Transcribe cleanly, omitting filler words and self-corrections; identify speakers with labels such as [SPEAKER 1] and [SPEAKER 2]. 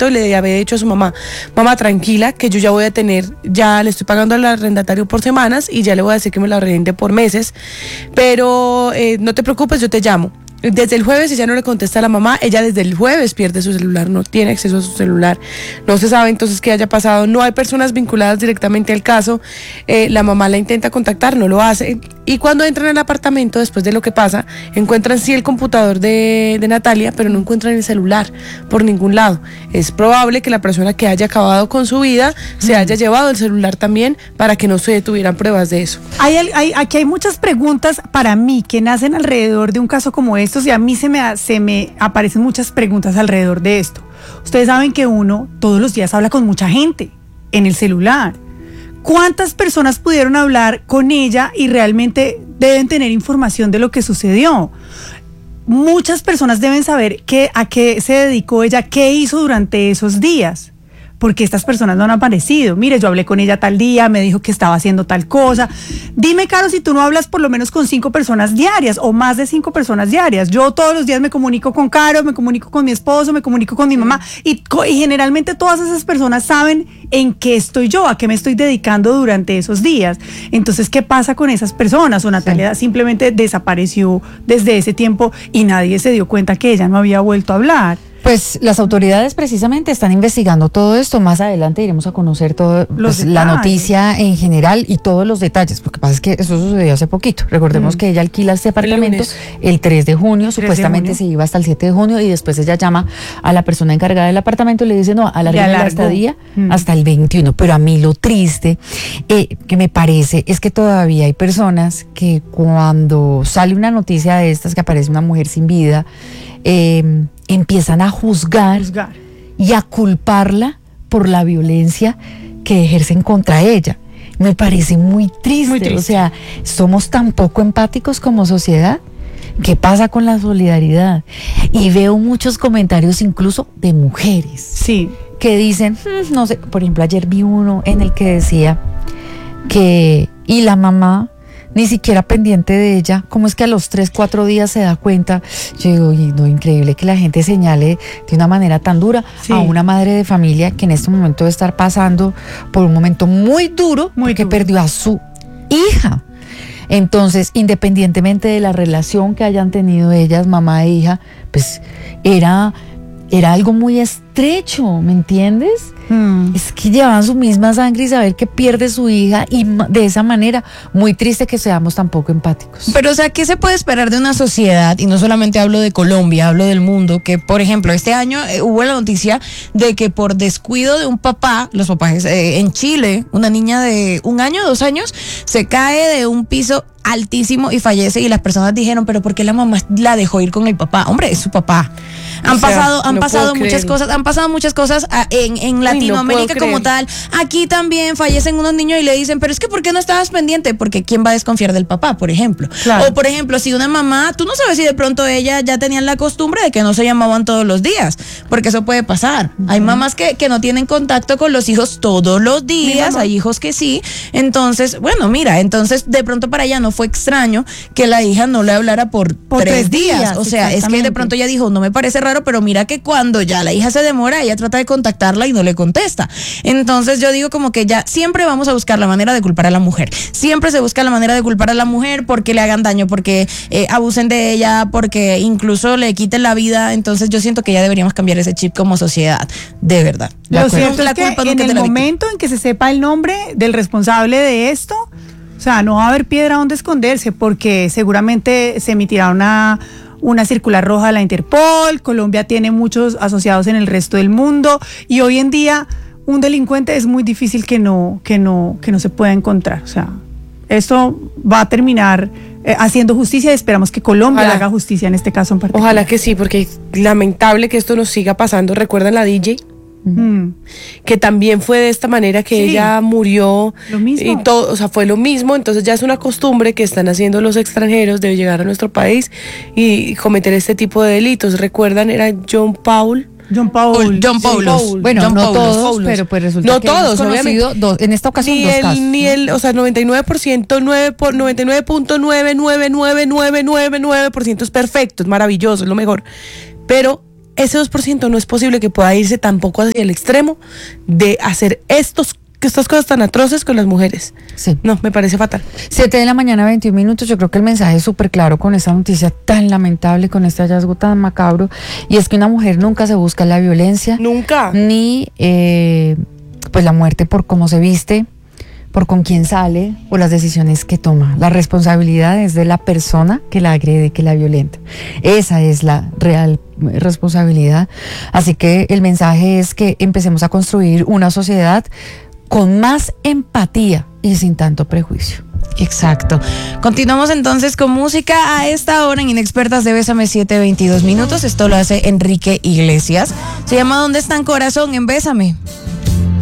[SPEAKER 1] apartamento, le había dicho a su mamá, tranquila, que yo ya voy a tener, ya le estoy pagando al arrendatario por semanas y ya le voy a decir que me lo arrende por meses, pero no te preocupes, yo te llamo. Desde el jueves ella no le contesta a la mamá, ella desde el jueves pierde su celular, no tiene acceso a su celular, no se sabe entonces qué haya pasado, no hay personas vinculadas directamente al caso, la mamá la intenta contactar, no lo hace, y cuando entran al apartamento, después de lo que pasa, encuentran sí el computador de Natalia, pero no encuentran el celular por ningún lado. Es probable que la persona que haya acabado con su vida se haya llevado el celular también para que no se tuvieran pruebas de eso.
[SPEAKER 2] Aquí hay muchas preguntas para mí que nacen alrededor de un caso como estos, y a mí se me aparecen muchas preguntas alrededor de esto. Ustedes saben que uno todos los días habla con mucha gente en el celular. ¿Cuántas personas pudieron hablar con ella y realmente deben tener información de lo que sucedió? Muchas personas deben saber a qué se dedicó ella, qué hizo durante esos días, porque estas personas no han aparecido. Mire, yo hablé con ella tal día, me dijo que estaba haciendo tal cosa. Dime, Caro, si tú no hablas por lo menos con 5 personas diarias o más de 5 personas diarias. Yo todos los días me comunico con Caro, me comunico con mi esposo, me comunico con mi mamá, y generalmente todas esas personas saben en qué estoy yo, a qué me estoy dedicando durante esos días. Entonces, ¿qué pasa con esas personas? O Natalia simplemente desapareció desde ese tiempo y nadie se dio cuenta que ella no había vuelto a hablar.
[SPEAKER 3] Pues las autoridades precisamente están investigando todo esto. Más adelante iremos a conocer todo, pues, la noticia en general y todos los detalles. Lo que pasa es que eso sucedió hace poquito. Recordemos que ella alquila este apartamento el 3 de junio, supuestamente se iba hasta el 7 de junio y después ella llama a la persona encargada del apartamento y le dice, no, alarga la estadía hasta el 21. Pero a mí lo triste que me parece es que todavía hay personas que cuando sale una noticia de estas, que aparece una mujer sin vida, empiezan a juzgar y a culparla por la violencia que ejercen contra ella. Me parece muy triste. O sea, somos tan poco empáticos como sociedad. ¿Qué pasa con la solidaridad? Y veo muchos comentarios incluso de mujeres que dicen, no sé, por ejemplo, ayer vi uno en el que decía que, y la mamá ni siquiera pendiente de ella, ¿cómo es que a los 3-4 días se da cuenta? Yo digo, no, increíble que la gente señale de una manera tan dura a una madre de familia que en este momento debe estar pasando por un momento muy duro, porque perdió a su hija. Entonces, independientemente de la relación que hayan tenido ellas, mamá e hija, pues era algo muy estrecho, ¿me entiendes? Es que llevan su misma sangre y saber que pierde su hija, y de esa manera, muy triste que seamos tan poco empáticos.
[SPEAKER 4] Pero, o sea, ¿qué se puede esperar de una sociedad? Y no solamente hablo de Colombia, hablo del mundo, que, por ejemplo, este año hubo la noticia de que por descuido de un papá, los papás en Chile, una niña de 1 año, 2 años, se cae de un piso altísimo y fallece, y las personas dijeron, pero ¿por qué la mamá la dejó ir con el papá? Hombre, es su papá. Han pasado muchas cosas en Latinoamérica como tal. Aquí también fallecen unos niños y le dicen, pero es que ¿por qué no estabas pendiente? Porque ¿quién va a desconfiar del papá, por ejemplo? Claro. O por ejemplo, si una mamá, tú no sabes si de pronto ella ya tenían la costumbre de que no se llamaban todos los días, porque eso puede pasar. Hay mamás que no tienen contacto con los hijos todos los días, hay hijos que sí. Entonces, bueno, mira, entonces de pronto para ella no fue extraño que la hija no le hablara por 3 días. O sea, es que de pronto ella dijo, no me parece raro, pero mira que cuando ya la hija se demora, ella trata de contactarla y no le contesta. Entonces yo digo como que ya siempre vamos a buscar la manera de culpar a la mujer. Siempre se busca la manera de culpar a la mujer porque le hagan daño, porque abusen de ella, porque incluso le quiten la vida. Entonces yo siento que ya deberíamos cambiar ese chip como sociedad, de verdad.
[SPEAKER 2] Lo cierto es que en el momento en que se sepa el nombre del responsable de esto, o sea, no va a haber piedra donde esconderse, porque seguramente se emitirá una circular roja de la Interpol. Colombia tiene muchos asociados en el resto del mundo, y hoy en día un delincuente es muy difícil que no se pueda encontrar. O sea, esto va a terminar haciendo justicia, y esperamos que Colombia haga justicia en este caso en particular.
[SPEAKER 1] Ojalá que sí, porque es lamentable que esto nos siga pasando. ¿Recuerdan la DJ? Que también fue de esta manera, que ella murió,
[SPEAKER 2] lo mismo.
[SPEAKER 1] Y todo, o sea, fue lo mismo. Entonces ya es una costumbre que están haciendo los extranjeros de llegar a nuestro país y cometer este tipo de delitos. ¿Recuerdan? Era John Paulos.
[SPEAKER 3] Bueno, no todos, pero pues resulta
[SPEAKER 1] no
[SPEAKER 3] que
[SPEAKER 1] todos, obviamente.
[SPEAKER 3] En esta ocasión dos casos.
[SPEAKER 1] O sea, 99%, 99.9999999% es perfecto, es maravilloso, es lo mejor. Pero ese 2% no es posible que pueda irse tampoco hacia el extremo de hacer estas cosas tan atroces con las mujeres.
[SPEAKER 3] Sí.
[SPEAKER 1] No, me parece fatal.
[SPEAKER 3] 7:21 a.m. Yo creo que el mensaje es súper claro con esta noticia tan lamentable, con este hallazgo tan macabro, y es que una mujer nunca se busca la violencia.
[SPEAKER 1] Nunca.
[SPEAKER 3] Ni pues la muerte por cómo se viste, por con quién sale o las decisiones que toma. La responsabilidad es de la persona que la agrede, que la violenta. Esa es la real responsabilidad. Así que el mensaje es que empecemos a construir una sociedad con más empatía y sin tanto prejuicio.
[SPEAKER 4] Exacto. Continuamos entonces con música a esta hora en Inexpertas de Bésame 7:22. Esto lo hace Enrique Iglesias. Se llama ¿Dónde están corazón? En Bésame.